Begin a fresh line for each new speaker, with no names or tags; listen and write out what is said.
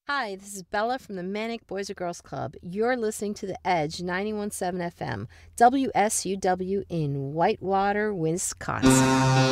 Hi, this is Bella from the Manic Boys or Girls Club. You're listening to The Edge 91.7 FM, WSUW in Whitewater, Wisconsin.